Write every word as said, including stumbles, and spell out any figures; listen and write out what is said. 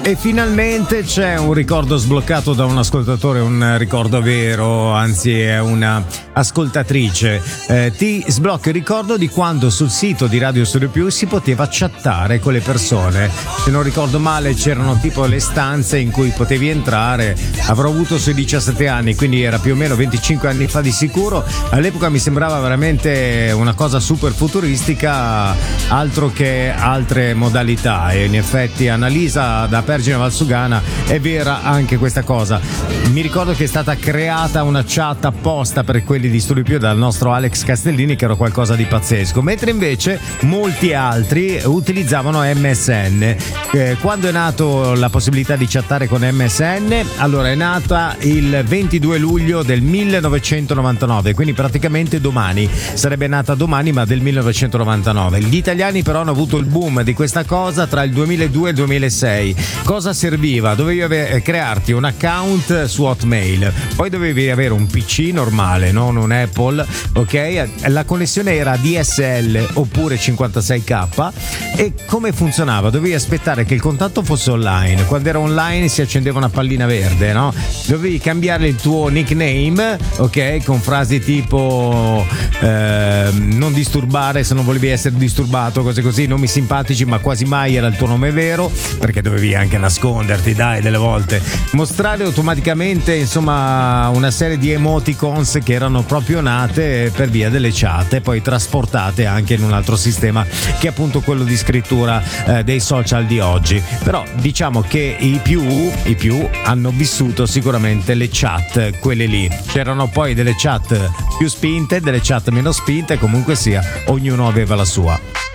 E finalmente c'è un ricordo sbloccato da un ascoltatore, un ricordo vero, anzi è una ascoltatrice. Eh, ti sblocca il ricordo di quando sul sito di Radio Studio Più si poteva chattare con le persone. Se non ricordo male c'erano tipo le stanze in cui potevi entrare. Avrò avuto sui diciassette anni, quindi era più o meno venticinque anni fa di sicuro. All'epoca mi sembrava veramente una cosa super futuristica, altro che altre modalità, e in effetti Annalisa da Pergine Valsugana è vera anche questa cosa. Mi ricordo che è stata creata una chat apposta per quelli di Studio Più dal nostro Alex Castellini, che era qualcosa di pazzesco, mentre invece molti altri utilizzavano M S N. Eh, quando è nato la possibilità di chattare con M S N? Allora è nata il ventidue luglio del millenovecentonovantanove, quindi praticamente domani, sarebbe nata domani ma del millenovecentonovantanove. Gli italiani però hanno avuto il boom di questa cosa tra il duemiladue e il duemilasei. Cosa serviva? Dovevi ave- crearti un account su Hotmail, poi dovevi avere un P C normale, non un Apple, ok? La connessione era D S L oppure cinquantasei K. E come funzionava? Dovevi aspettare che il contatto fosse online. Quando era online si accendeva una pallina verde, no? Dovevi cambiare il tuo nickname, ok? Con frasi tipo eh, non disturbare se non volevi essere disturbato, cose così, nomi simpatici, ma quasi mai era il tuo nome vero, perché dovevi anche nasconderti, dai, delle volte. Mostrare automaticamente, insomma, una serie di emoticons che erano proprio nate per via delle chat e poi trasportate anche in un altro sistema che è appunto quello di scrittura eh, dei social di oggi. Però diciamo che i più, i più hanno vissuto sicuramente le chat, quelle lì. C'erano poi delle chat più spinte, delle chat meno spinte, comunque sia, ognuno aveva la sua.